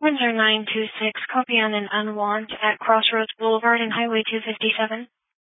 Windsor 926, copy on an unwant at Crossroads Boulevard and Highway 257.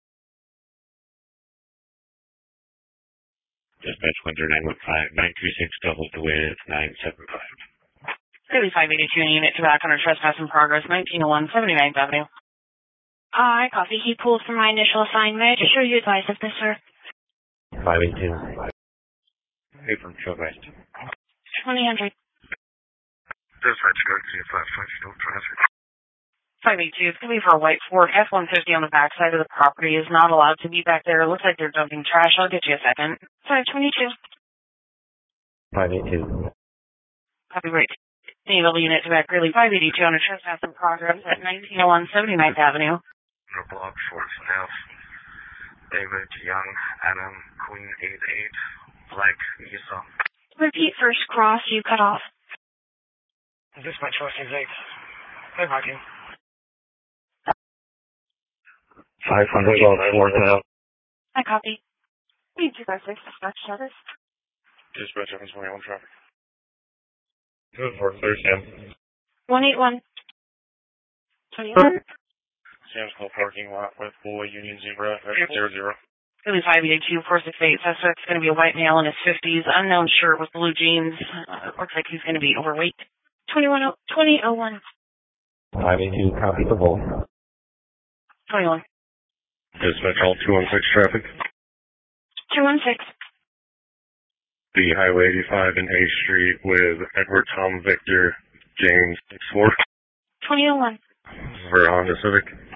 Dispatch Windsor 915, 926 double the width 975. Daily 582 unit to back under trespass in progress, 1901 79th Avenue. I copy. He pulled from my initial assignment. To show you advice of this, sir. 582. Hey, from Chill West. 2000. Dispatch, go to 55, no traffic. 582, it's going to be for a white Ford F-150 on the backside of the property. Is not allowed to be back there. It looks like they're dumping trash. I'll get you a second. 522. 582. Copy, great. Naval unit to back Greeley 582 on a trespass in progress at 1901 79th Avenue. No block, Force F. David, Young, Adam, Queen 88, Black, Esau. Repeat first cross. You cut off. Dispatch, West 8. Hey, Viking. 512 Fourth Ave. I copy. 256, dispatch status. Dispatch, Evans 21 traffic. Good for Thursday. 181. 21. Sam's Club parking lot with Boy Union Zebra at 00. Really 582 468. Suspect's going to be a white male in his 50s, unknown shirt with blue jeans. Looks like he's going to be overweight. 2001. 582, copy the vote. 21. Dispatch, all 216 traffic. 216. The Highway 85 and A Street with Edward Tom Victor James 64. 2001. For Honda Civic.